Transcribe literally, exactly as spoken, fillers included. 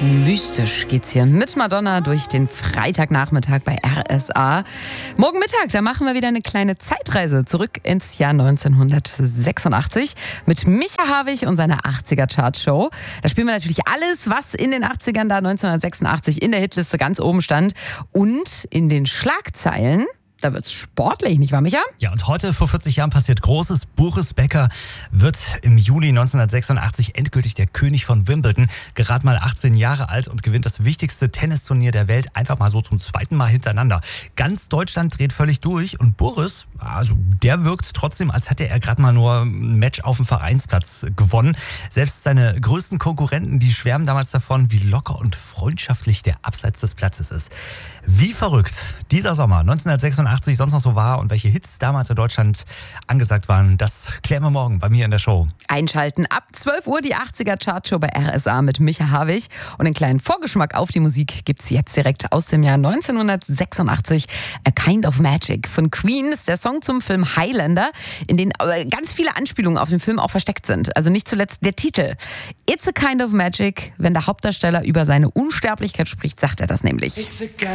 Mystisch geht's hier mit Madonna durch den Freitagnachmittag bei R S A. Morgen Mittag, da machen wir wieder eine kleine Zeitreise zurück ins Jahr neunzehnhundertsechsundachtzig mit Micha Havig und seiner achtziger-Chart-Show. Da spielen wir natürlich alles, was in den achtzigern da neunzehnhundertsechsundachtzig in der Hitliste ganz oben stand. Und in den Schlagzeilen, da wird's sportlich, nicht wahr, Micha? Ja, und heute vor vierzig Jahren passiert Großes. Boris Becker wird im Juli neunzehnhundertsechsundachtzig endgültig der König von Wimbledon. Gerade mal achtzehn Jahre alt und gewinnt das wichtigste Tennisturnier der Welt einfach mal so zum zweiten Mal hintereinander. Ganz Deutschland dreht völlig durch und Boris, also der wirkt trotzdem, als hätte er gerade mal nur ein Match auf dem Vereinsplatz gewonnen. Selbst seine größten Konkurrenten, die schwärmen damals davon, wie locker und freundschaftlich der abseits des Platzes ist. Wie verrückt dieser Sommer neunzehnhundertsechsundachtzig sonst noch so war und welche Hits damals in Deutschland angesagt waren, das klären wir morgen bei mir in der Show. Einschalten ab zwölf Uhr die achtziger-Chart-Show bei R S A mit Micha Havig. Und einen kleinen Vorgeschmack auf die Musik gibt's jetzt direkt aus dem Jahr neunzehnhundertsechsundachtzig. A Kind of Magic von Queen ist der Song zum Film Highlander, in dem ganz viele Anspielungen auf den Film auch versteckt sind. Also nicht zuletzt der Titel. It's a Kind of Magic. Wenn der Hauptdarsteller über seine Unsterblichkeit spricht, sagt er das nämlich.